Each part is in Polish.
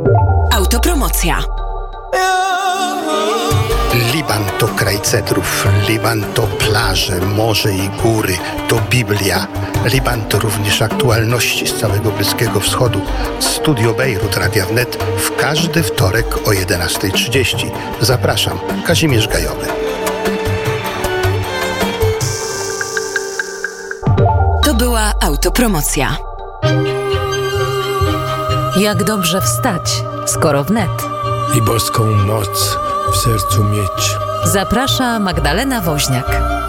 Autopromocja. Liban to kraj cedrów, Liban to plaże, morze i góry, to Biblia. Liban to również aktualności z całego Bliskiego Wschodu. Studio Bejrut Radia Wnet w każdy wtorek o 11:30. Zapraszam, Kazimierz Gajowy. To była autopromocja. Jak dobrze wstać, skoro wnet. I boską moc w sercu mieć. Zaprasza Magdalena Woźniak.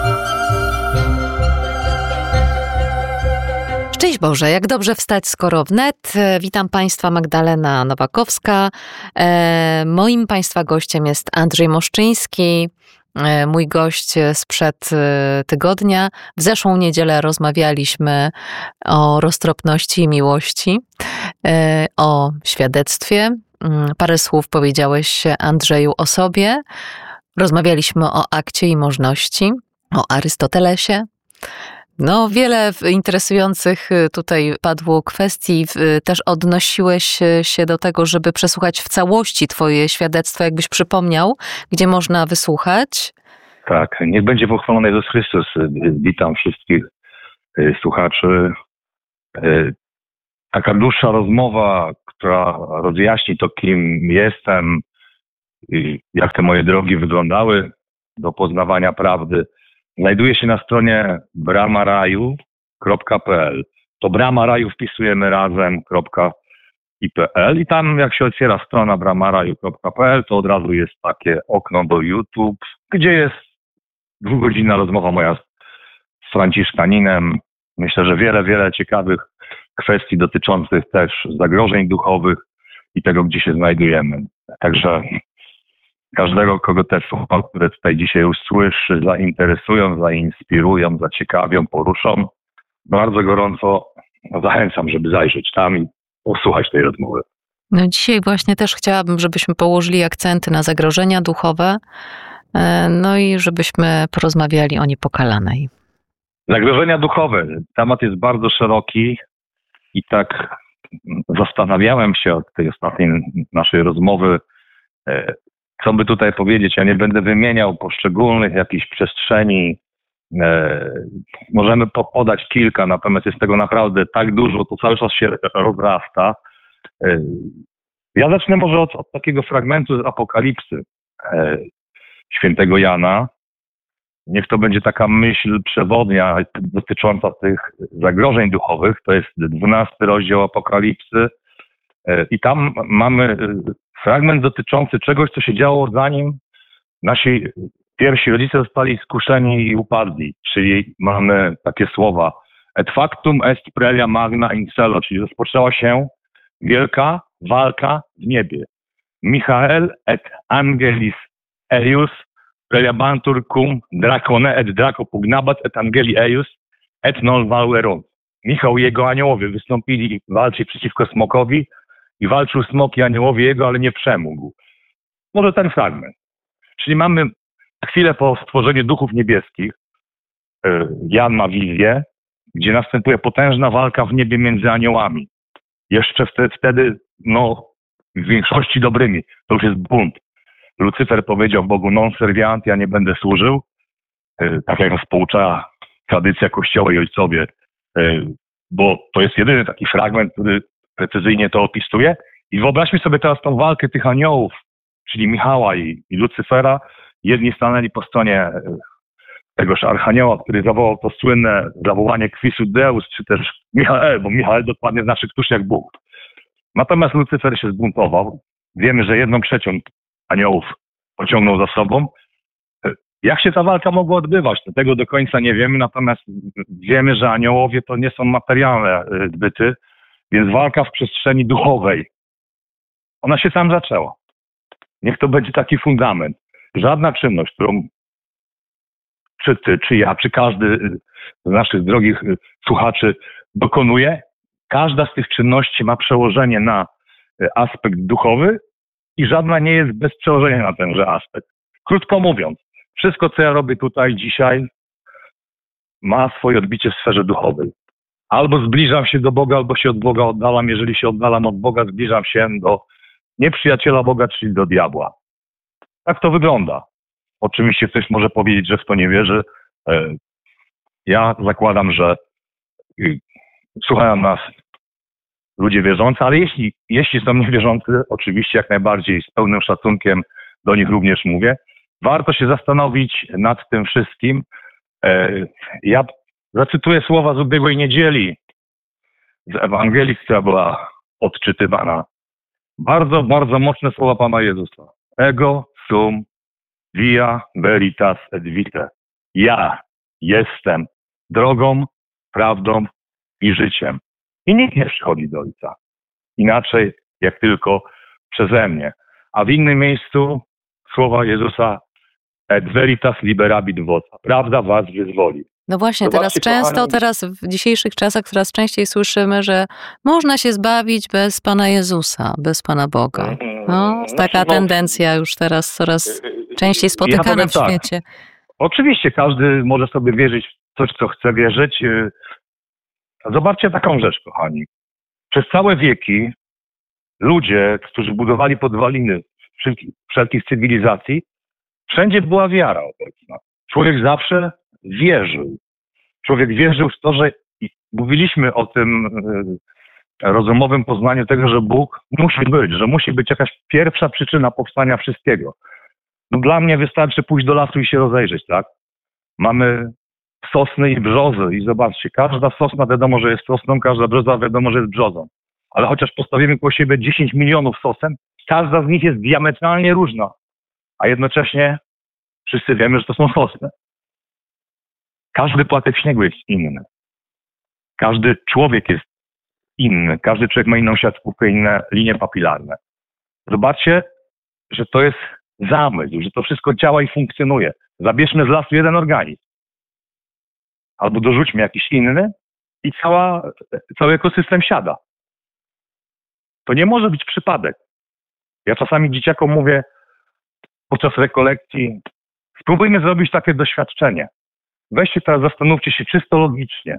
Szczęść Boże, jak dobrze wstać, skoro wnet. Witam Państwa, Magdalena Nowakowska. Moim Państwa gościem jest Andrzej Moszczyński. Mój gość sprzed tygodnia. W zeszłą niedzielę rozmawialiśmy o roztropności i miłości, o świadectwie. Parę słów powiedziałeś, Andrzeju, o sobie. Rozmawialiśmy o akcie i możności, o Arystotelesie. No, wiele interesujących tutaj padło kwestii. Też odnosiłeś się do tego, żeby przesłuchać w całości Twoje świadectwo, jakbyś przypomniał, gdzie można wysłuchać. Tak, niech będzie pochwalony Jezus Chrystus. Witam wszystkich słuchaczy. Taka dłuższa rozmowa, która rozjaśni to, kim jestem i jak te moje drogi wyglądały do poznawania prawdy, znajduje się na stronie bramaraju.pl. To Brama Raju wpisujemy razem.pl i tam jak się otwiera strona bramaraju.pl, to od razu jest takie okno do YouTube, gdzie jest 2-godzinna rozmowa moja z Franciszkaninem. Myślę, że wiele ciekawych kwestii dotyczących też zagrożeń duchowych i tego, gdzie się znajdujemy. Także każdego, kogo te słowa, które tutaj dzisiaj usłyszy, zainteresują, zainspirują, zaciekawią, poruszą, bardzo gorąco zachęcam, żeby zajrzeć tam i posłuchać tej rozmowy. No dzisiaj właśnie też chciałabym, żebyśmy położyli akcenty na zagrożenia duchowe, no i żebyśmy porozmawiali o Niepokalanej. Zagrożenia duchowe. Temat jest bardzo szeroki i tak zastanawiałem się od tej ostatniej naszej rozmowy, co by tutaj powiedzieć. Ja nie będę wymieniał poszczególnych jakichś przestrzeni. Możemy podać kilka, natomiast jest tego naprawdę tak dużo, to cały czas się rozrasta. Ja zacznę może od takiego fragmentu z Apokalipsy świętego Jana. Niech to będzie taka myśl przewodnia dotycząca tych zagrożeń duchowych. To jest 12 rozdział Apokalipsy i tam mamy fragment dotyczący czegoś, co się działo, zanim nasi pierwsi rodzice zostali skuszeni i upadli. Czyli mamy takie słowa: et factum est prelia magna in cielo, czyli rozpoczęła się wielka walka w niebie. Michael et angelis eius preliabantur cum dracone et draco pugnabat et angeli eius et non valuerunt. Michał i jego aniołowie wystąpili walczyć przeciwko smokowi i walczył smok i aniołowie jego, ale nie przemógł. Może ten fragment. Czyli mamy chwilę po stworzeniu duchów niebieskich. Jan ma wizję, gdzie następuje potężna walka w niebie między aniołami. Jeszcze wtedy, w większości dobrymi. To już jest bunt. Lucyfer powiedział Bogu: non serviant, ja nie będę służył. Tak jak nas poucza tradycja Kościoła i ojcowie. Bo to jest jedyny taki fragment, który precyzyjnie to opisuje. I wyobraźmy sobie teraz tą walkę tych aniołów, czyli Michała i Lucyfera. Jedni stanęli po stronie tegoż archanioła, który zawołał to słynne zawołanie Quis Deus, czy też Michael, bo Michael dokładnie znaczy któż jak Bóg. Natomiast Lucyfer się zbuntował. Wiemy, że 1/3 aniołów pociągnął za sobą. Jak się ta walka mogła odbywać? Tego do końca nie wiemy, natomiast wiemy, że aniołowie to nie są materialne byty, więc walka w przestrzeni duchowej, ona się tam zaczęła. Niech to będzie taki fundament. Żadna czynność, którą czy ty, czy ja, czy każdy z naszych drogich słuchaczy dokonuje, każda z tych czynności ma przełożenie na aspekt duchowy i żadna nie jest bez przełożenia na tenże aspekt. Krótko mówiąc, wszystko, co ja robię tutaj dzisiaj, ma swoje odbicie w sferze duchowej. Albo zbliżam się do Boga, albo się od Boga oddalam. Jeżeli się oddalam od Boga, zbliżam się do nieprzyjaciela Boga, czyli do diabła. Tak to wygląda. Oczywiście ktoś może powiedzieć, że w to nie wierzy. Ja zakładam, że słuchają nas ludzie wierzący, ale jeśli są niewierzący, oczywiście jak najbardziej z pełnym szacunkiem do nich również mówię. Warto się zastanowić nad tym wszystkim. Ja zacytuję słowa z ubiegłej niedzieli z Ewangelii, która była odczytywana. Bardzo, bardzo mocne słowa Pana Jezusa. Ego sum via veritas et vitae. Ja jestem drogą, prawdą i życiem. I nikt nie przychodzi do Ojca inaczej, jak tylko przeze mnie. A w innym miejscu słowa Jezusa et veritas liberabit vota. Prawda was wyzwoli. No właśnie, Zobaczcie, teraz w dzisiejszych czasach coraz częściej słyszymy, że można się zbawić bez Pana Jezusa, bez Pana Boga. No, taka tendencja już teraz coraz częściej spotykana w świecie. Oczywiście każdy może sobie wierzyć w coś, co chce wierzyć. Zobaczcie taką rzecz, kochani. Przez całe wieki ludzie, którzy budowali podwaliny wszelkich cywilizacji, wszędzie była wiara obecna. Człowiek zawsze wierzył. Człowiek wierzył w to, że mówiliśmy o tym rozumowym poznaniu tego, że Bóg musi być, że musi być jakaś pierwsza przyczyna powstania wszystkiego. No dla mnie wystarczy pójść do lasu i się rozejrzeć, tak? Mamy sosny i brzozy i zobaczcie, każda sosna wiadomo, że jest sosną, każda brzoza wiadomo, że jest brzozą. Ale chociaż postawimy koło siebie 10 milionów sosen, każda z nich jest diametralnie różna, a jednocześnie wszyscy wiemy, że to są sosny. Każdy płatek śniegu jest inny. Każdy człowiek jest inny. Każdy człowiek ma inną siatkówkę, inne linie papilarne. Zobaczcie, że to jest zamysł, że to wszystko działa i funkcjonuje. Zabierzmy z lasu jeden organizm. Albo dorzućmy jakiś inny i cały ekosystem siada. To nie może być przypadek. Ja czasami dzieciakom mówię podczas rekolekcji, spróbujmy zrobić takie doświadczenie. Weźcie teraz, zastanówcie się czysto logicznie.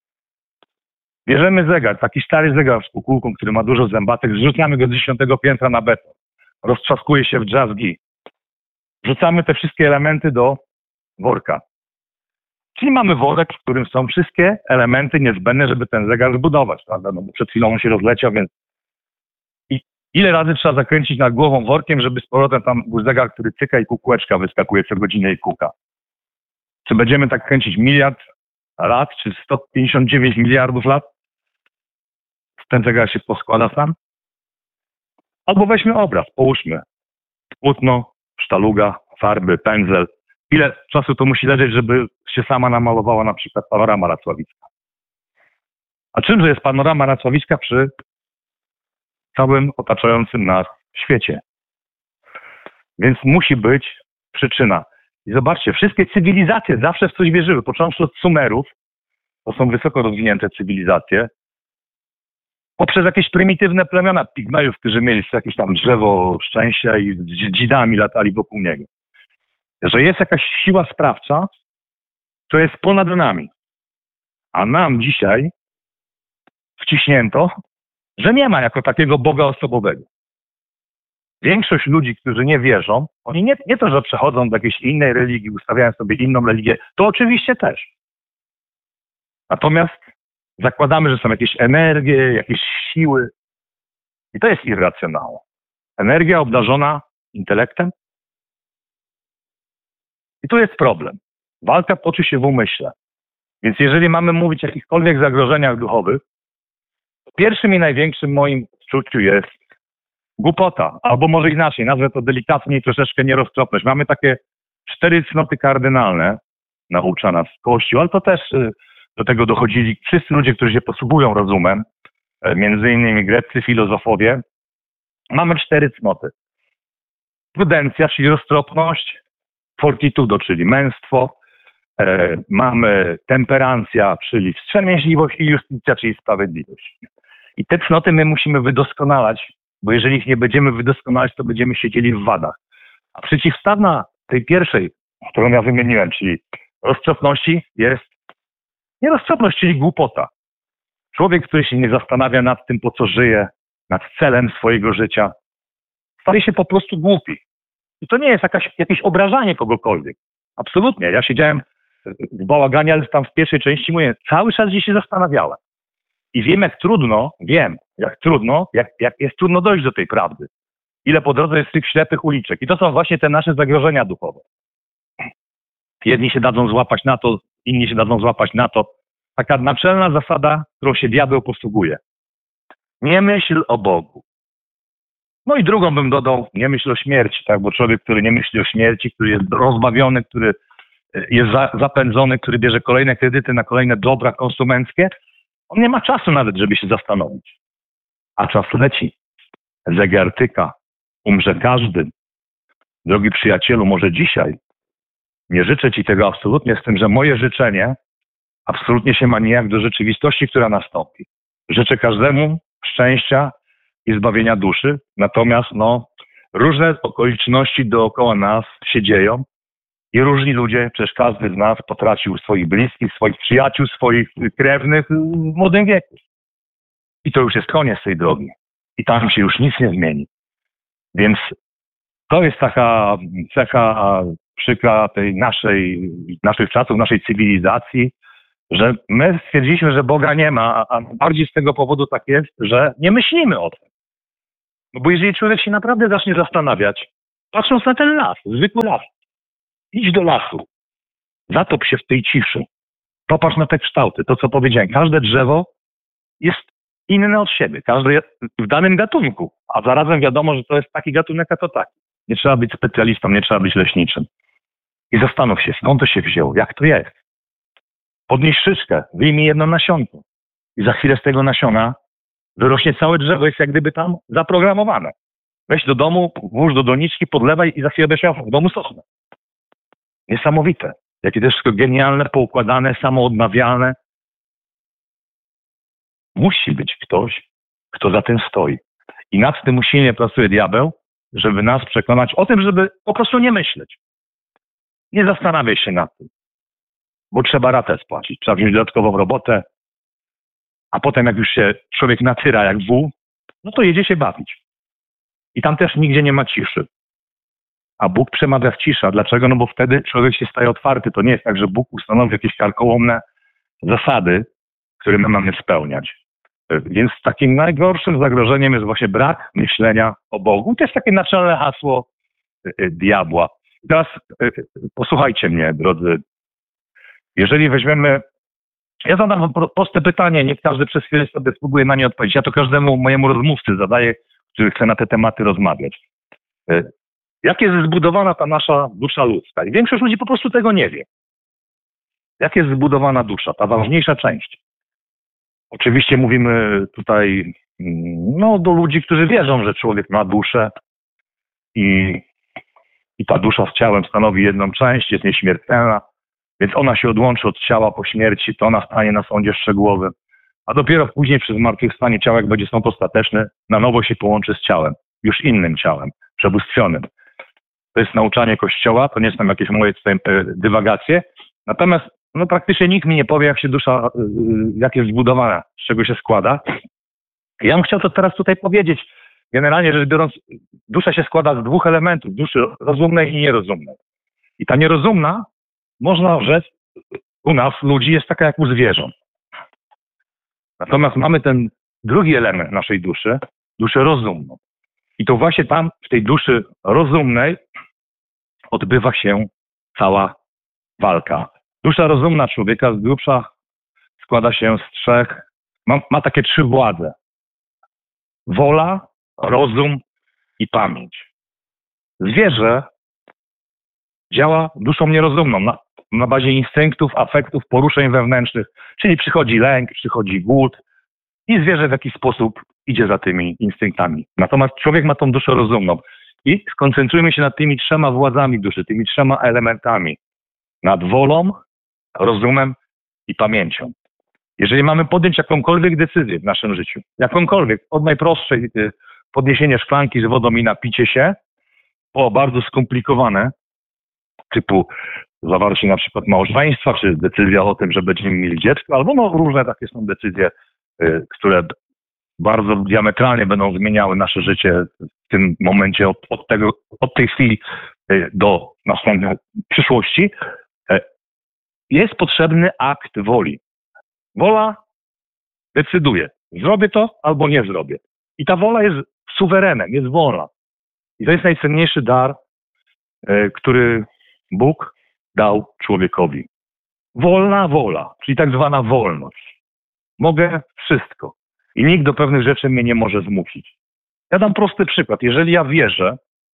Bierzemy zegar, taki stary zegar z kukułką, który ma dużo zębatek, zrzucamy go z 10 piętra na beton. Roztrzaskuje się w drzazgi. Wrzucamy te wszystkie elementy do worka. Czyli mamy worek, w którym są wszystkie elementy niezbędne, żeby ten zegar zbudować, prawda? No bo przed chwilą on się rozleciał, więc ile razy trzeba zakręcić nad głową workiem, żeby z powrotem tam był zegar, który cyka i kółeczka wyskakuje co godzinę i kuka. Czy będziemy tak kręcić miliard lat, czy 159 miliardów lat? Ten zegar się poskłada sam? Albo weźmy obraz, połóżmy. Płótno, sztaluga, farby, pędzel. Ile czasu to musi leżeć, żeby się sama namalowała na przykład panorama racławicka? A czymże jest panorama racławicka przy całym otaczającym nas świecie? Więc musi być przyczyna. I zobaczcie, wszystkie cywilizacje zawsze w coś wierzyły. Począwszy od Sumerów, to są wysoko rozwinięte cywilizacje, poprzez jakieś prymitywne plemiona pigmejów, którzy mieli jakieś tam drzewo szczęścia i z dzidami latali wokół niego. Że jest jakaś siła sprawcza, która jest ponad nami. A nam dzisiaj wciśnięto, że nie ma jako takiego Boga osobowego. Większość ludzi, którzy nie wierzą, oni nie to, że przechodzą do jakiejś innej religii, ustawiają sobie inną religię, to oczywiście też. Natomiast zakładamy, że są jakieś energie, jakieś siły i to jest irracjonalne. Energia obdarzona intelektem. I tu jest problem. Walka toczy się w umyśle. Więc jeżeli mamy mówić o jakichkolwiek zagrożeniach duchowych, to pierwszym i największym moim odczuciu jest głupota, albo może inaczej, nazwę to delikatnie i troszeczkę nieroztropność. Mamy takie 4 cnoty kardynalne, naucza nas Kościół, ale to też do tego dochodzili wszyscy ludzie, którzy się posługują rozumem, między innymi greccy filozofowie. Mamy 4 cnoty. Prudencja, czyli roztropność, fortitudo, czyli męstwo, mamy temperancja, czyli wstrzemięźliwość i justicja, czyli sprawiedliwość. I te cnoty my musimy wydoskonalać, bo jeżeli ich nie będziemy wydoskonalać, to będziemy siedzieli w wadach. A przeciwstawna tej pierwszej, którą ja wymieniłem, czyli roztropności, jest nieroztropność, czyli głupota. Człowiek, który się nie zastanawia nad tym, po co żyje, nad celem swojego życia, staje się po prostu głupi. I to nie jest jakieś obrażanie kogokolwiek. Absolutnie. Ja siedziałem w bałaganie, ale tam w pierwszej części mówię, cały czas gdzieś się zastanawiałem. I wiem, jak jest trudno dojść do tej prawdy. Ile po drodze jest tych ślepych uliczek. I to są właśnie te nasze zagrożenia duchowe. Jedni się dadzą złapać na to, inni się dadzą złapać na to. Taka naczelna zasada, którą się diabeł posługuje. Nie myśl o Bogu. No i drugą bym dodał, nie myśl o śmierci, tak? Bo człowiek, który nie myśli o śmierci, który jest rozbawiony, który jest zapędzony, który bierze kolejne kredyty na kolejne dobra konsumenckie, on nie ma czasu nawet, żeby się zastanowić. A czas leci. Zegar tyka. Umrze każdy. Drogi przyjacielu, może dzisiaj, nie życzę ci tego absolutnie, z tym, że moje życzenie absolutnie się ma nijak do rzeczywistości, która nastąpi. Życzę każdemu szczęścia i zbawienia duszy, natomiast różne okoliczności dookoła nas się dzieją i różni ludzie, przecież każdy z nas potracił swoich bliskich, swoich przyjaciół, swoich krewnych w młodym wieku. I to już jest koniec tej drogi. I tam się już nic nie zmieni. Więc to jest taka cecha przykra tej naszych czasów, naszej cywilizacji, że my stwierdziliśmy, że Boga nie ma, a bardziej z tego powodu tak jest, że nie myślimy o tym. No bo jeżeli człowiek się naprawdę zacznie zastanawiać, patrząc na ten las, zwykły las, idź do lasu, zatop się w tej ciszy, popatrz na te kształty, to co powiedziałem, każde drzewo jest inne od siebie, każdy w danym gatunku, a zarazem wiadomo, że to jest taki gatunek, a to taki. Nie trzeba być specjalistą, nie trzeba być leśniczym. I zastanów się, skąd to się wzięło, jak to jest. Podnieś szyszkę, wyjmij jedno nasionko i za chwilę z tego nasiona wyrośnie całe drzewo, jest jak gdyby tam zaprogramowane. Weź do domu, włóż do doniczki, podlewaj i za chwilę będziesz miał w domu sosnę. Niesamowite. Jakie też wszystko genialne, poukładane, samoodnawialne. Musi być ktoś, kto za tym stoi. I nad tym usilnie pracuje diabeł, żeby nas przekonać o tym, żeby po prostu nie myśleć. Nie zastanawiaj się nad tym. Bo trzeba ratę spłacić, trzeba wziąć dodatkową robotę, a potem jak już się człowiek natyra jak wół, no to jedzie się bawić. I tam też nigdzie nie ma ciszy. A Bóg przemawia w ciszy. A dlaczego? No bo wtedy człowiek się staje otwarty. To nie jest tak, że Bóg ustanowi jakieś karkołomne zasady, które my mamy spełniać. Więc takim najgorszym zagrożeniem jest właśnie brak myślenia o Bogu. To jest takie naczelne hasło diabła. Teraz posłuchajcie mnie, drodzy. Jeżeli weźmiemy, ja zadam wam proste pytanie, niech każdy przez chwilę sobie spróbuje na nie odpowiedzieć. Ja to każdemu mojemu rozmówcy zadaję, który chce na te tematy rozmawiać. Jak jest zbudowana ta nasza dusza ludzka? I większość ludzi po prostu tego nie wie. Jak jest zbudowana dusza, ta ważniejsza część? Oczywiście mówimy tutaj do ludzi, którzy wierzą, że człowiek ma duszę i ta dusza z ciałem stanowi jedną część, jest nieśmiertelna, więc ona się odłączy od ciała po śmierci, to ona stanie na sądzie szczegółowym, a dopiero później przez zmartwychwstanie ciała, jak będzie sąd ostateczny, na nowo się połączy z ciałem, już innym ciałem, przebóstwionym. To jest nauczanie Kościoła, to nie są jakieś moje tutaj dywagacje, natomiast praktycznie nikt mi nie powie, jak się dusza, jak jest zbudowana, z czego się składa. Ja bym chciał to teraz tutaj powiedzieć. Generalnie rzecz biorąc, dusza się składa z dwóch elementów, duszy rozumnej i nierozumnej. I ta nierozumna, można rzec, u nas, ludzi, jest taka jak u zwierząt. Natomiast mamy ten drugi element naszej duszy, duszę rozumną. I to właśnie tam, w tej duszy rozumnej, odbywa się cała walka. Dusza rozumna człowieka z grubsza składa się z trzech, ma takie trzy władze. Wola, rozum i pamięć. Zwierzę działa duszą nierozumną, na bazie instynktów, afektów, poruszeń wewnętrznych, czyli przychodzi lęk, przychodzi głód i zwierzę w jakiś sposób idzie za tymi instynktami. Natomiast człowiek ma tą duszę rozumną i skoncentrujmy się nad tymi trzema władzami duszy, tymi trzema elementami. Nad wolą, rozumem i pamięcią. Jeżeli mamy podjąć jakąkolwiek decyzję w naszym życiu, jakąkolwiek, od najprostszej podniesienie szklanki z wodą i napicie się, po bardzo skomplikowane, typu zawarcie na przykład małżeństwa, czy decyzja o tym, że będziemy mieli dziecko, albo różne takie są decyzje, które bardzo diametralnie będą zmieniały nasze życie w tym momencie, od tej chwili do następnej przyszłości, jest potrzebny akt woli. Wola decyduje, zrobię to albo nie zrobię. I ta wola jest suwerenem, jest wolna. I to jest najcenniejszy dar, który Bóg dał człowiekowi. Wolna wola, czyli tak zwana wolność. Mogę wszystko. I nikt do pewnych rzeczy mnie nie może zmusić. Ja dam prosty przykład. Jeżeli ja wierzę,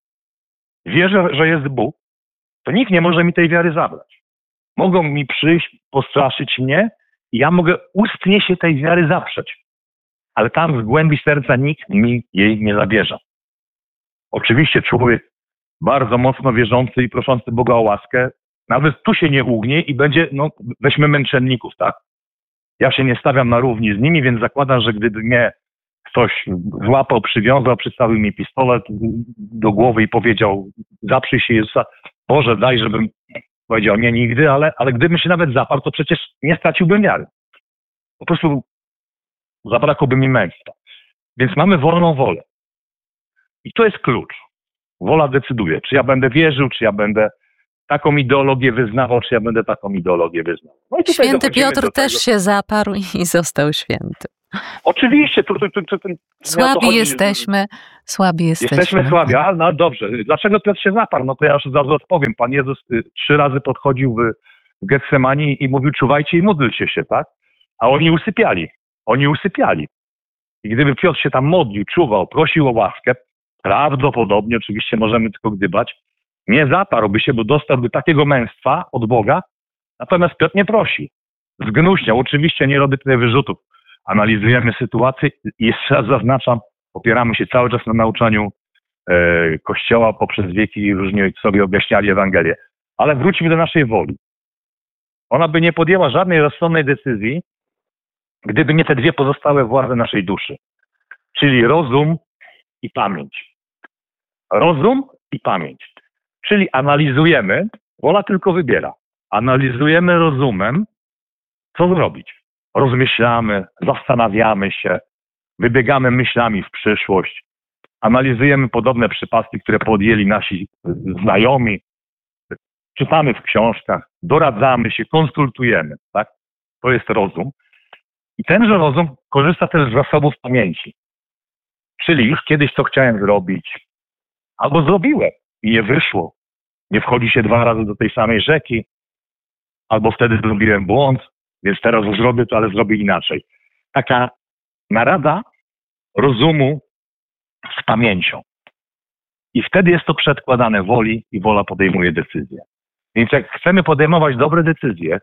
że jest Bóg, to nikt nie może mi tej wiary zabrać. Mogą mi przyjść, postraszyć mnie i ja mogę ustnie się tej wiary zaprzeć. Ale tam w głębi serca nikt mi jej nie zabierze. Oczywiście człowiek bardzo mocno wierzący i proszący Boga o łaskę, nawet tu się nie ugnie i będzie, weźmy męczenników, tak? Ja się nie stawiam na równi z nimi, więc zakładam, że gdyby mnie ktoś złapał, przywiązał, przystawił mi pistolet do głowy i powiedział, zaprzyj się Jezusa, Boże, daj, żebym powiedział, nie nigdy, ale gdybym się nawet zaparł, to przecież nie straciłbym wiary. Po prostu zabrakłoby mi męstwa. Więc mamy wolną wolę. I to jest klucz. Wola decyduje, czy ja będę wierzył, czy ja będę taką ideologię wyznawał, czy ja będę taką ideologię wyznawał. No Święty Piotr też się zaparł i został święty. Oczywiście. Słabi jesteśmy. Jesteśmy słabi, no dobrze. Dlaczego Piotr się zaparł? No to ja już zaraz odpowiem. Pan Jezus 3 razy podchodził w Getsemanii i mówił, czuwajcie i módlcie się, tak? A oni usypiali. I gdyby Piotr się tam modlił, czuwał, prosił o łaskę, prawdopodobnie, oczywiście możemy tylko gdybać, nie zaparłby się, bo dostałby takiego męstwa od Boga, natomiast Piotr nie prosi. Zgnuśniał. Oczywiście nie robię tutaj wyrzutów. Analizujemy sytuację i jeszcze raz zaznaczam, opieramy się cały czas na nauczaniu Kościoła poprzez wieki, różnie sobie objaśniali Ewangelię. Ale wróćmy do naszej woli. Ona by nie podjęła żadnej rozsądnej decyzji, gdyby nie te dwie pozostałe władze naszej duszy. Czyli rozum i pamięć. Rozum i pamięć. Czyli analizujemy, wola tylko wybiera. Analizujemy rozumem, co zrobić. Rozmyślamy, zastanawiamy się, wybiegamy myślami w przyszłość, analizujemy podobne przypadki, które podjęli nasi znajomi, czytamy w książkach, doradzamy się, konsultujemy, tak? To jest rozum. I tenże rozum korzysta też z zasobów pamięci. Czyli już kiedyś co chciałem zrobić, albo zrobiłem i nie wyszło. Nie wchodzi się 2 razy do tej samej rzeki, albo wtedy zrobiłem błąd, więc teraz zrobię to, ale zrobię inaczej. Taka narada rozumu z pamięcią. I wtedy jest to przedkładane woli i wola podejmuje decyzję. Więc jak chcemy podejmować dobre decyzje,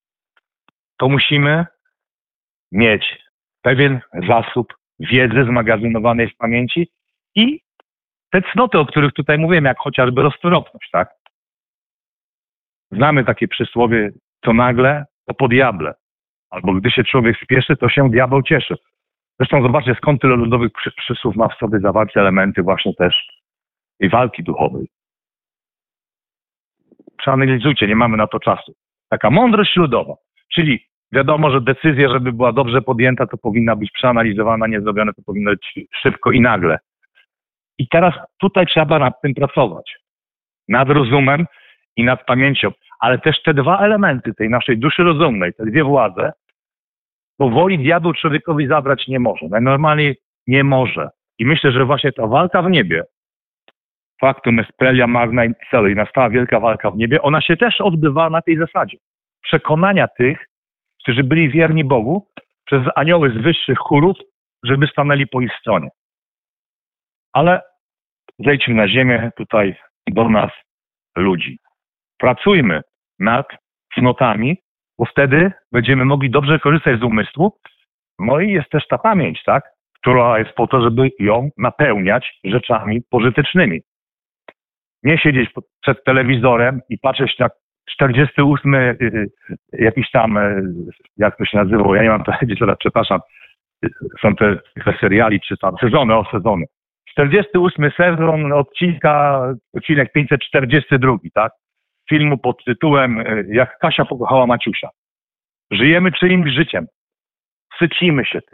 to musimy mieć pewien zasób wiedzy zmagazynowanej w pamięci i te cnoty, o których tutaj mówiłem, jak chociażby roztropność, tak? Znamy takie przysłowie, co nagle, to po diable. Albo gdy się człowiek spieszy, to się diabeł cieszy. Zresztą zobaczcie, skąd tyle ludowych przysłów ma w sobie zawarte elementy właśnie też i walki duchowej. Przeanalizujcie, nie mamy na to czasu. Taka mądrość ludowa, czyli wiadomo, że decyzja, żeby była dobrze podjęta, to powinna być przeanalizowana, nie zrobione, to powinno być szybko i nagle. I teraz tutaj trzeba nad tym pracować. Nad rozumem i nad pamięcią. Ale też te 2 elementy tej naszej duszy rozumnej, te 2 władze, bo woli diabeł człowiekowi zabrać nie może. Najnormalniej nie może. I myślę, że właśnie ta walka w niebie, factum est prelia magna in cielo, i nastała wielka walka w niebie, ona się też odbywa na tej zasadzie. Przekonania tych, którzy byli wierni Bogu, przez anioły z wyższych chórów, żeby stanęli po ich stronie. Ale zejdźmy na ziemię tutaj do nas, ludzi. Pracujmy nad cnotami, bo wtedy będziemy mogli dobrze korzystać z umysłu. No i jest też ta pamięć, tak? Która jest po to, żeby ją napełniać rzeczami pożytecznymi. Nie siedzieć przed telewizorem i patrzeć na 48 jakiś tam, jak to się nazywało, ja nie mam powiedzieć teraz, przepraszam, są te seriali, czy tam sezony. 48 sezon odcinek 542, tak? Filmu pod tytułem Jak Kasia pokochała Maciusia. Żyjemy czyimś życiem. Sycimy się tym.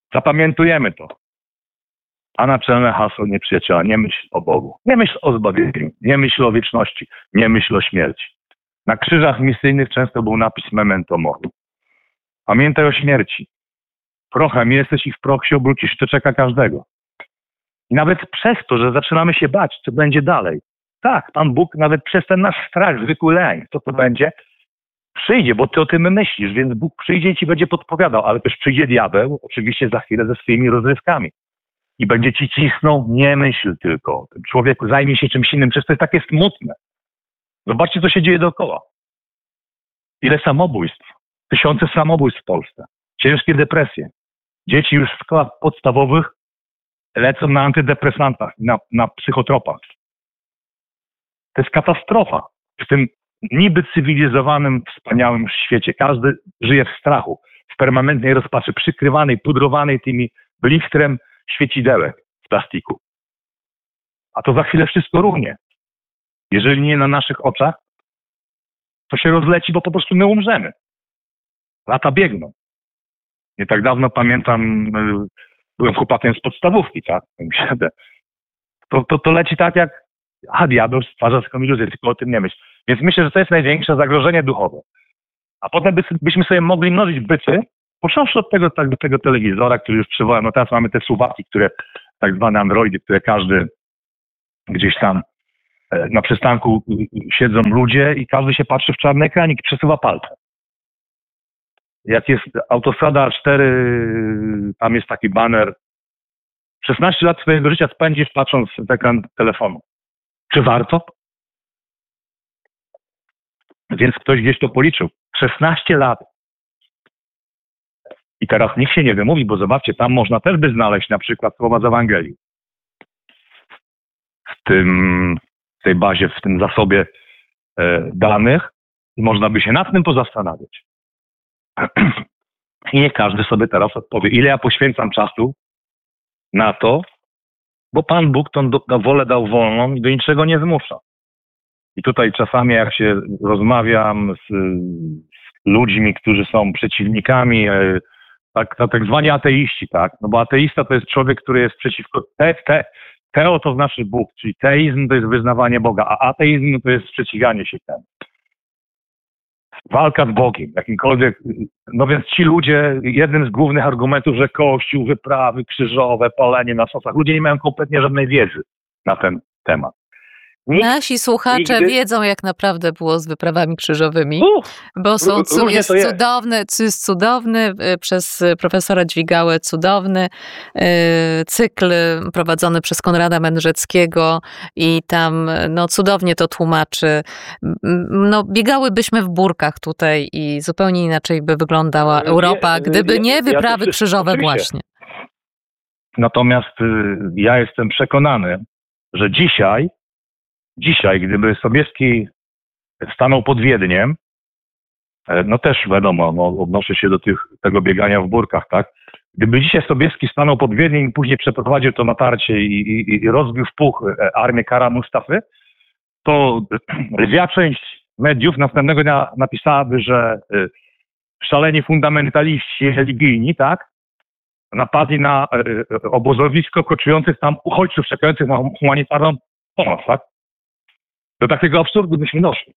Zapamiętujemy to. A naczelne hasło nieprzyjaciela: nie myśl o Bogu, nie myśl o zbawieniu, nie myśl o wieczności, nie myśl o śmierci. Na krzyżach misyjnych często był napis memento mori. Pamiętaj o śmierci. Prochem jesteś i w proch się obrócisz. To czeka każdego. I nawet przez to, że zaczynamy się bać, co będzie dalej. Tak, Pan Bóg nawet przez ten nasz strach, zwykły lęk, co to będzie, przyjdzie, bo ty o tym myślisz, więc Bóg przyjdzie i ci będzie podpowiadał, ale też przyjdzie diabeł, oczywiście za chwilę ze swoimi rozrywkami. I będzie ci cisnął: nie myśl tylko o tym. Człowieku, zajmij się czymś innym. Przecież to jest takie smutne. Zobaczcie, co się dzieje dookoła. Ile samobójstw. 1000 samobójstw w Polsce. Ciężkie depresje. Dzieci już w szkołach podstawowych lecą na antydepresantach, na psychotropach. To jest katastrofa. W tym niby cywilizowanym, wspaniałym świecie każdy żyje w strachu, w permanentnej rozpaczy, przykrywanej, pudrowanej tymi blistrem świecidełek z plastiku. A to za chwilę wszystko runie. Jeżeli nie na naszych oczach, to się rozleci, bo po prostu my umrzemy. Lata biegną. Nie tak dawno pamiętam, byłem chłopakiem z podstawówki, tak? To leci tak jak diabeł stwarza taką iluzję, tylko o tym nie myśl. Więc myślę, że to jest największe zagrożenie duchowe. A potem byśmy sobie mogli mnożyć byty, począwszy od tego telewizora, który już przywołałem. No teraz mamy te suwaki, które, tak zwane androidy, które każdy gdzieś tam na przystanku siedzą ludzie i każdy się patrzy w czarny ekranik i przesuwa palce. Jak jest autostrada A4, tam jest taki baner: 16 lat swojego życia spędzisz patrząc w ekran telefonu. Czy warto? Więc ktoś gdzieś to policzył. 16 lat. I teraz nikt się nie wymówi, bo zobaczcie, tam można też by znaleźć na przykład słowa z Ewangelii. W tej bazie, w tym zasobie danych, można by się nad tym pozastanawiać. I nie każdy sobie teraz odpowie, ile ja poświęcam czasu na to, bo Pan Bóg tą wolę dał wolną i do niczego nie zmusza. I tutaj czasami, jak się rozmawiam z ludźmi, którzy są przeciwnikami, tak zwani ateiści, tak? No bo ateista to jest człowiek, który jest przeciwko teo to znaczy Bóg, czyli teizm to jest wyznawanie Boga, a ateizm to jest sprzeciwianie się temu. Walka z Bogiem, jakimkolwiek. No więc ci ludzie, jednym z głównych argumentów, że Kościół, wyprawy krzyżowe, palenie na sosach, ludzie nie mają kompletnie żadnej wiedzy na ten temat. Nasi słuchacze wiedzą, jak naprawdę było z wyprawami krzyżowymi, bo jest cudowny przez profesora Dźwigałę, cudowny cykl prowadzony przez Konrada Mędrzeckiego i tam cudownie to tłumaczy. Biegałybyśmy w burkach tutaj i zupełnie inaczej by wyglądała Europa, gdyby nie wyprawy krzyżowe oczywiście. Właśnie. Natomiast ja jestem przekonany, że dzisiaj, gdyby Sobieski stanął pod Wiedniem, no też wiadomo, odnoszę się do tego biegania w burkach, tak? Gdyby dzisiaj Sobieski stanął pod Wiedniem i później przeprowadził to natarcie i rozbił w puch armię Kara Mustafy, to lwia część mediów następnego dnia napisałaby, że szaleni fundamentaliści religijni, tak? Napadli na obozowisko koczujących tam uchodźców czekających na humanitarną pomoc, tak? Do takiego absurdu byśmy doszli.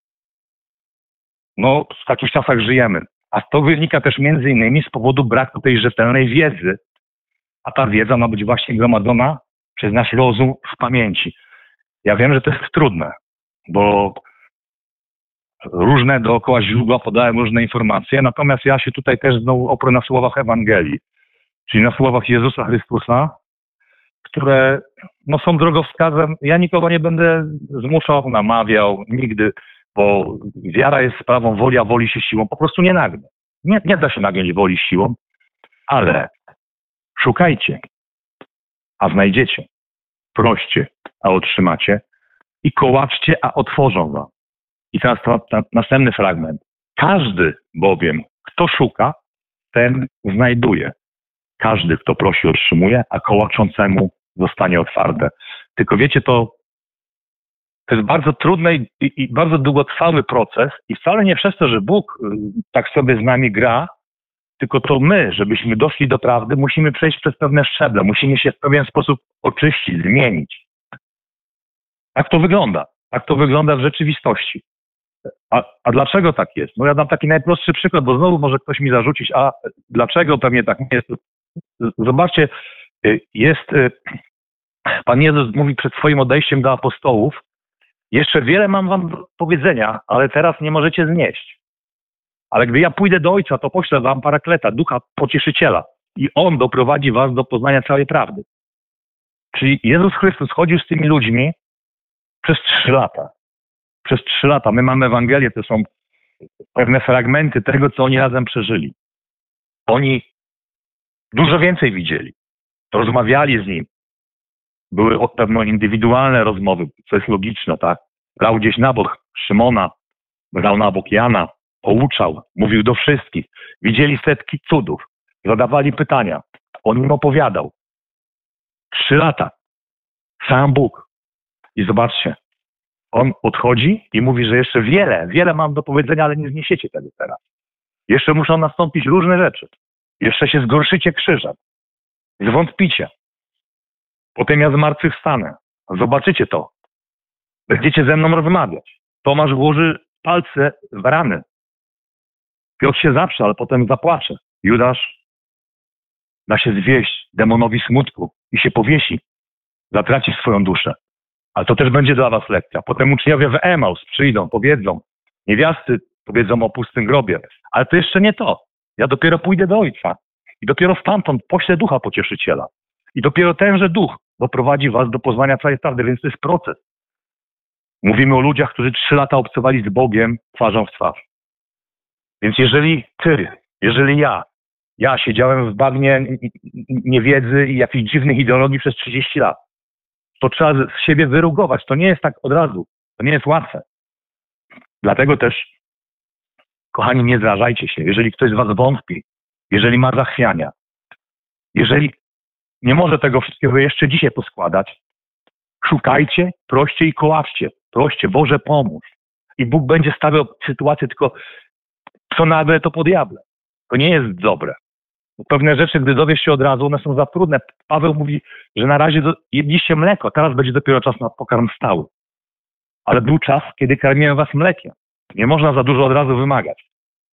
No, w takich czasach żyjemy. A to wynika też między innymi z powodu braku tej rzetelnej wiedzy. A ta wiedza ma być właśnie gromadzona przez nasz rozum w pamięci. Ja wiem, że to jest trudne, bo różne dookoła źródła podają różne informacje, natomiast ja się tutaj też znowu oprę na słowach Ewangelii, czyli na słowach Jezusa Chrystusa, które są drogowskazem. Ja nikogo nie będę zmuszał, namawiał, nigdy, bo wiara jest sprawą woli, a woli się siłą po prostu nie nagnie. Nie da się nagiąć woli siłą, ale szukajcie, a znajdziecie. Proście, a otrzymacie. I kołaczcie, a otworzą wam. I teraz następny fragment. Każdy bowiem, kto szuka, ten znajduje. Każdy, kto prosi, otrzymuje, a kołaczącemu zostanie otwarte. Tylko wiecie, to jest bardzo trudny i bardzo długotrwały proces i wcale nie przez to, że Bóg tak sobie z nami gra, tylko to my, żebyśmy doszli do prawdy, musimy przejść przez pewne szczeble, musimy się w pewien sposób oczyścić, zmienić. Tak to wygląda. Tak to wygląda w rzeczywistości. A dlaczego tak jest? No ja dam taki najprostszy przykład, bo znowu może ktoś mi zarzucić, a dlaczego pewnie tak nie jest? Zobaczcie, Pan Jezus mówi przed swoim odejściem do apostołów, jeszcze wiele mam wam do powiedzenia, ale teraz nie możecie znieść. Ale gdy ja pójdę do Ojca, to poślę wam Parakleta, Ducha Pocieszyciela i On doprowadzi was do poznania całej prawdy. Czyli Jezus Chrystus chodził z tymi ludźmi przez 3 lata. Przez 3 lata. My mamy Ewangelię, to są pewne fragmenty tego, co oni razem przeżyli. Oni dużo więcej widzieli. Rozmawiali z Nim. Były pewno indywidualne rozmowy, co jest logiczne, tak? Brał gdzieś na bok Szymona, brał na bok Jana, pouczał, mówił do wszystkich. Widzieli setki cudów, zadawali pytania. On im opowiadał. 3 lata. Sam Bóg. I zobaczcie, On odchodzi i mówi, że jeszcze wiele mam do powiedzenia, ale nie zniesiecie tego teraz. Jeszcze muszą nastąpić różne rzeczy. Jeszcze się zgorszycie krzyżem. Zwątpicie. Potem ja zmartwychwstanę. Zobaczycie to. Będziecie ze mną rozmawiać. Tomasz włoży palce w rany. Piotr się zaprze, ale potem zapłacze. Judasz da się zwieść demonowi smutku i się powiesi. Zatraci swoją duszę. Ale to też będzie dla was lekcja. Potem uczniowie w Emaus przyjdą, powiedzą. Niewiasty powiedzą o pustym grobie. Ale to jeszcze nie to. Ja dopiero pójdę do Ojca. I dopiero stamtąd poślę Ducha Pocieszyciela. I dopiero tenże Duch doprowadzi was do poznania całej prawdy, więc to jest proces. Mówimy o ludziach, którzy 3 lata obcowali z Bogiem twarzą w twarz. Więc jeżeli ja siedziałem w bagnie niewiedzy i jakichś dziwnych ideologii przez 30 lat, to trzeba z siebie wyrugować. To nie jest tak od razu. To nie jest łatwe. Dlatego też, kochani, nie zrażajcie się. Jeżeli ktoś z was wątpi, jeżeli ma zachwiania, jeżeli nie może tego wszystkiego jeszcze dzisiaj poskładać, szukajcie, proście i koławcie. Proście, Boże, pomóż. I Bóg będzie stawiał sytuację, tylko co nagle to po diable. To nie jest dobre. Bo pewne rzeczy, gdy dowiesz się od razu, one są za trudne. Paweł mówi, że na razie jedliście mleko, teraz będzie dopiero czas na pokarm stały. Ale był czas, kiedy karmiłem was mlekiem. Nie można za dużo od razu wymagać.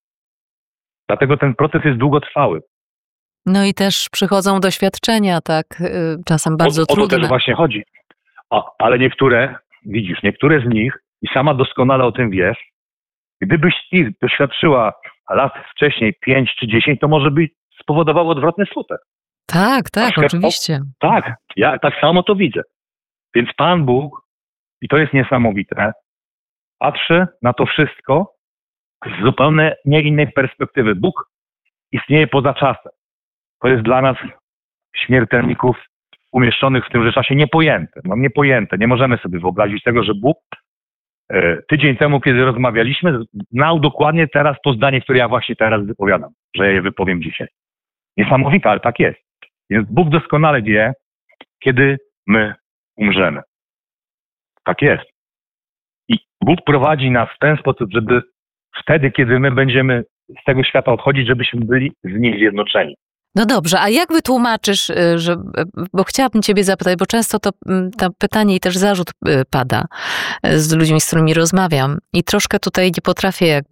Dlatego ten proces jest długotrwały. No i też przychodzą doświadczenia, tak, czasem bardzo trudne. O to też właśnie chodzi. Ale niektóre z nich, i sama doskonale o tym wiesz, gdybyś ich doświadczyła lat wcześniej, 5 czy 10, to może by spowodowało odwrotny skutek. Tak, oczywiście. Ja tak samo to widzę. Więc Pan Bóg, i to jest niesamowite, patrzy na to wszystko z zupełnie nie innej perspektywy. Bóg istnieje poza czasem. To jest dla nas, śmiertelników umieszczonych w tymże czasie, niepojęte. Niepojęte. Nie możemy sobie wyobrazić tego, że Bóg tydzień temu, kiedy rozmawialiśmy, znał dokładnie teraz to zdanie, które ja właśnie teraz wypowiadam, że ja je wypowiem dzisiaj. Niesamowite, ale tak jest. Więc Bóg doskonale wie, kiedy my umrzemy. Tak jest. I Bóg prowadzi nas w ten sposób, żeby wtedy, kiedy my będziemy z tego świata odchodzić, żebyśmy byli z nim zjednoczeni. No dobrze, a jak wytłumaczysz, bo chciałabym ciebie zapytać, bo często to pytanie i też zarzut pada z ludźmi, z którymi rozmawiam i troszkę tutaj nie potrafię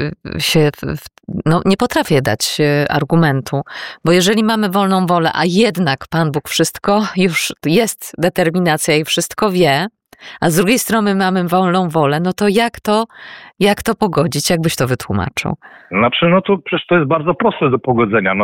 nie potrafię dać argumentu, bo jeżeli mamy wolną wolę, a jednak Pan Bóg wszystko, już jest determinacja i wszystko wie, a z drugiej strony mamy wolną wolę, no to jak to pogodzić? Jak byś to wytłumaczył? To przecież to jest bardzo proste do pogodzenia.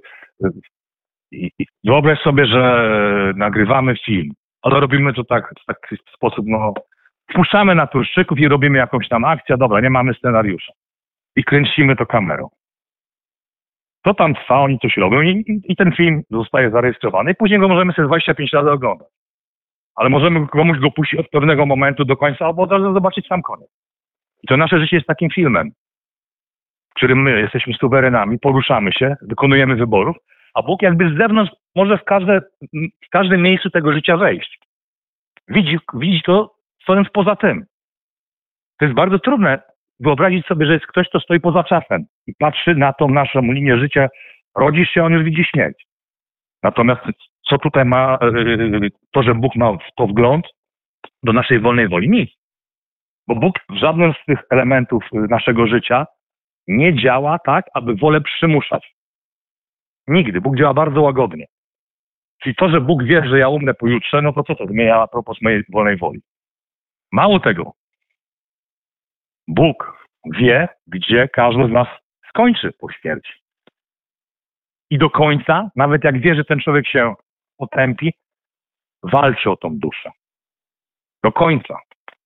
Wyobraź sobie, że nagrywamy film, ale robimy to tak w taki sposób, wpuszczamy naturszczyków i robimy jakąś tam akcję, dobra, nie mamy scenariusza. I kręcimy to kamerą. To tam trwa, oni coś robią i ten film zostaje zarejestrowany i później go możemy sobie 25 razy oglądać. Ale możemy komuś go puścić od pewnego momentu do końca, albo od razu zobaczyć sam koniec. I to nasze życie jest takim filmem, w którym my jesteśmy suwerenami, poruszamy się, dokonujemy wyborów, a Bóg jakby z zewnątrz może w każdym miejscu tego życia wejść. Widzi to, stojąc poza tym. To jest bardzo trudne wyobrazić sobie, że jest ktoś, kto stoi poza czasem i patrzy na tą naszą linię życia, rodzisz się, on już widzi śmierć. Natomiast co tutaj ma to, że Bóg ma w to wgląd do naszej wolnej woli? Nic. Bo Bóg w żadnym z tych elementów naszego życia nie działa tak, aby wolę przymuszać. Nigdy. Bóg działa bardzo łagodnie. Czyli to, że Bóg wie, że ja umrę pojutrze, no to co to zmienia a propos mojej wolnej woli? Mało tego. Bóg wie, gdzie każdy z nas skończy po śmierci. I do końca, nawet jak wie, że ten człowiek się potępi, walczy o tą duszę. Do końca.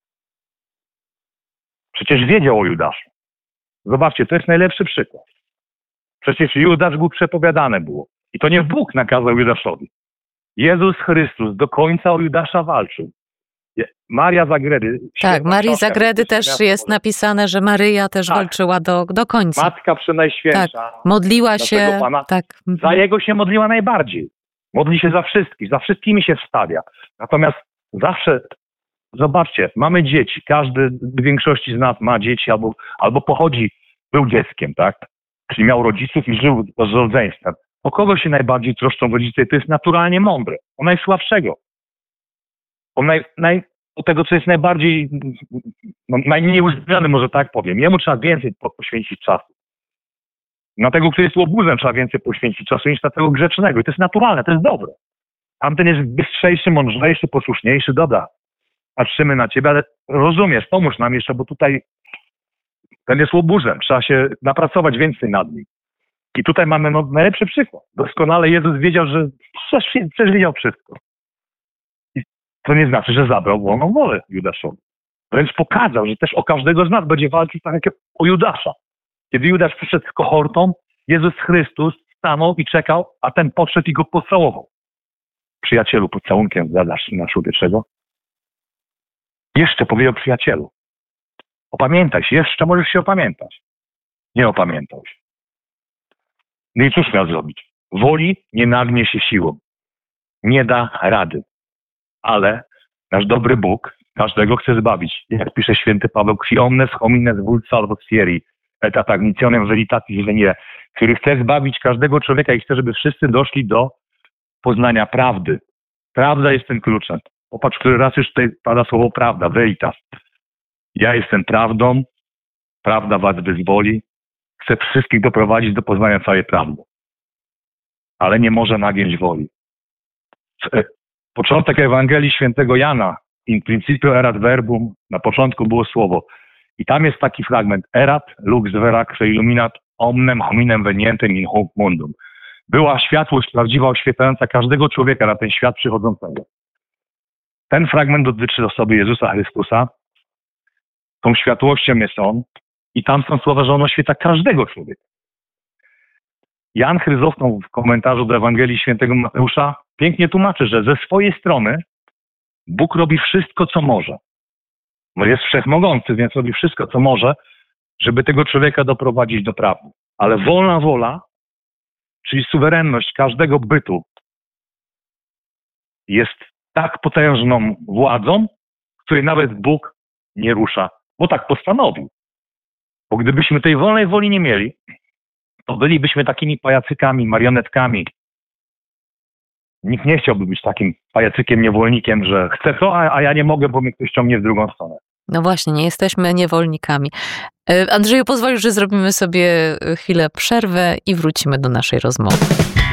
Przecież wiedział o Judaszu. Zobaczcie, to jest najlepszy przykład. Przecież Judasz był przepowiadane było. I to nie Bóg nakazał Judaszowi. Jezus Chrystus do końca o Judasza walczył. Maria z Agredy. Tak, Marii z Agredy też jest napisane, że Maryja też walczyła do końca. Matka Przenajświętsza. Tak, modliła się. Pana, tak. Za Jego się modliła najbardziej. Modli się za wszystkich, za wszystkimi się wstawia. Natomiast zawsze, zobaczcie, mamy dzieci. Każdy w większości z nas ma dzieci albo pochodzi, był dzieckiem, tak? Czyli miał rodziców i żył z rodzeństwem. O kogo się najbardziej troszczą rodzice? To jest naturalnie mądre. O najsłabszego. O tego, co jest najbardziej, najmniej uzdrowiony, może tak powiem. Jemu trzeba więcej poświęcić czasu. Na tego, który jest łobuzem, trzeba więcej poświęcić czasu niż na tego grzecznego. I to jest naturalne, to jest dobre. Tamten jest bystrzejszy, mądrzejszy, posłuszniejszy. Dobra, patrzymy na ciebie, ale rozumiesz, pomóż nam jeszcze, bo tutaj ten jest łobuzem. Trzeba się napracować więcej nad nim. I tutaj mamy najlepszy przykład. Doskonale Jezus wiedział, że przecież wiedział wszystko. To nie znaczy, że zabrał wolną wolę Judaszowi. Wręcz pokazał, że też o każdego z nas będzie walczył tak jak o Judasza. Kiedy Judasz przyszedł z kohortą, Jezus Chrystus stanął i czekał, a ten podszedł i go pocałował. Przyjacielu, pocałunkiem zadasz na człowieczego. Jeszcze powiedział przyjacielu. Opamiętaj się, jeszcze możesz się opamiętać. Nie opamiętał się. No i cóż miał zrobić? Woli nie nagnie się siłą. Nie da rady. Ale nasz dobry Bóg każdego chce zbawić. Jak pisze święty Paweł, qui omnes homines vult salvos fieri, et agnitionem veritatis venire, który chce zbawić każdego człowieka i chce, żeby wszyscy doszli do poznania prawdy. Prawda jest tym kluczem. Popatrz, który raz już tutaj pada słowo prawda, veritas. Ja jestem prawdą, prawda was wyzwoli, chcę wszystkich doprowadzić do poznania całej prawdy. Ale nie może nagiąć woli. Początek Ewangelii Świętego Jana, in principio erat verbum, na początku było słowo. I tam jest taki fragment, erat lux vera illuminat omnem hominem venientem in hoc mundum. Była światłość prawdziwa, oświetlająca każdego człowieka na ten świat przychodzącego. Ten fragment dotyczy osoby Jezusa Chrystusa. Tą światłością jest On i tam są słowa, że On oświetla każdego człowieka. Jan Chryzostom w komentarzu do Ewangelii Świętego Mateusza pięknie tłumaczy, że ze swojej strony Bóg robi wszystko, co może. Bo jest wszechmogący, więc robi wszystko, co może, żeby tego człowieka doprowadzić do prawdy. Ale wolna wola, czyli suwerenność każdego bytu, jest tak potężną władzą, której nawet Bóg nie rusza, bo tak postanowił. Bo gdybyśmy tej wolnej woli nie mieli, to bylibyśmy takimi pajacykami, marionetkami. Nikt nie chciałby być takim pajacykiem, niewolnikiem, że chcę to, a ja nie mogę, bo mnie ktoś ciągnie w drugą stronę. No właśnie, nie jesteśmy niewolnikami. Andrzeju, pozwolisz, że zrobimy sobie chwilę przerwę i wrócimy do naszej rozmowy.